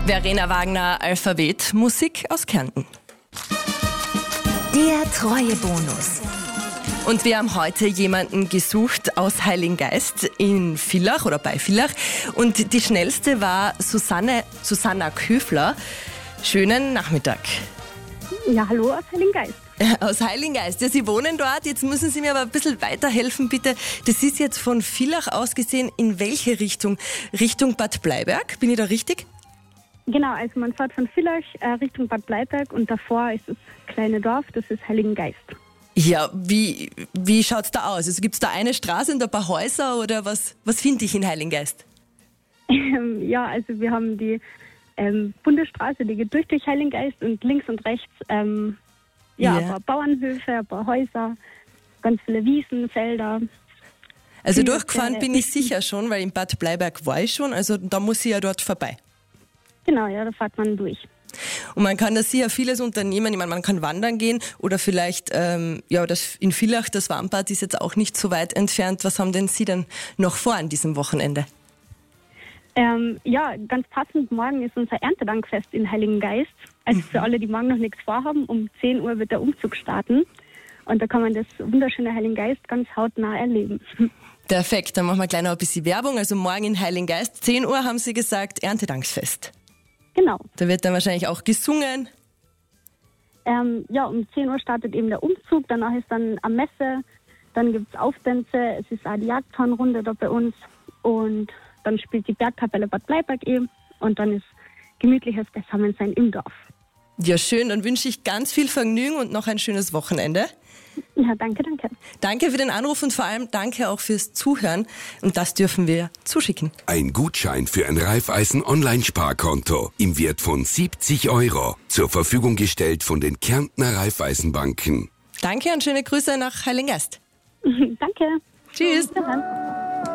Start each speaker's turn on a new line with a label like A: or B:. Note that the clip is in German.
A: Verena Wagner, Alphabet, Musik aus Kärnten.
B: Der Treuebonus.
A: Und wir haben heute jemanden gesucht aus Heiligengeist in Villach oder bei Villach. Und die schnellste war Susanna Köfler. Schönen Nachmittag.
C: Ja, hallo aus Heiligengeist.
A: Aus Heiligengeist. Ja, Sie wohnen dort. Jetzt müssen Sie mir aber ein bisschen weiterhelfen, bitte. Das ist jetzt von Villach aus gesehen in welche Richtung? Richtung Bad Bleiberg? Bin ich da richtig?
C: Genau, also man fährt von Villach Richtung Bad Bleiberg und davor ist das kleine Dorf, das ist Heiligengeist.
A: Ja, wie schaut's da aus? Also gibt's da eine Straße und ein paar Häuser oder was finde ich in Heiligengeist?
C: Ja, also wir haben die Bundesstraße, die geht durch Heiligengeist und links und rechts ein paar Bauernhöfe, ein paar Häuser, ganz viele Wiesen, Felder.
A: Also durchgefahren bin ich sicher schon, weil in Bad Bleiberg war ich schon, also da muss ich ja dort vorbei.
C: Genau, ja, da fährt man durch.
A: Und man kann da sicher vieles unternehmen. Ich meine, man kann wandern gehen oder vielleicht, das in Villach, das Warmbad ist jetzt auch nicht so weit entfernt. Was haben denn Sie denn noch vor an diesem Wochenende?
C: Ganz passend, morgen ist unser Erntedankfest in Heiligengeist. Also für alle, die morgen noch nichts vorhaben, um 10 Uhr wird der Umzug starten. Und da kann man das wunderschöne Heiligengeist ganz hautnah erleben.
A: Perfekt, dann machen wir gleich noch ein bisschen Werbung. Also morgen in Heiligengeist, 10 Uhr haben Sie gesagt, Erntedankfest.
C: Genau.
A: Da wird dann wahrscheinlich auch gesungen.
C: Um 10 Uhr startet eben der Umzug, danach ist dann eine Messe, dann gibt es Auftänze, es ist auch die Jagdzahnrunde da bei uns und dann spielt die Bergkapelle Bad Bleiberg eben und dann ist gemütliches Beisammensein im Dorf.
A: Ja, schön, dann wünsche ich ganz viel Vergnügen und noch ein schönes Wochenende.
C: Ja, danke.
A: Danke für den Anruf und vor allem danke auch fürs Zuhören. Und das dürfen wir zuschicken.
D: Ein Gutschein für ein Raiffeisen-Online-Sparkonto im Wert von 70 € zur Verfügung gestellt von den Kärntner Raiffeisenbanken.
A: Danke und schöne Grüße nach Heiligengeist.
C: Danke.
A: Tschüss.
C: Bis dann.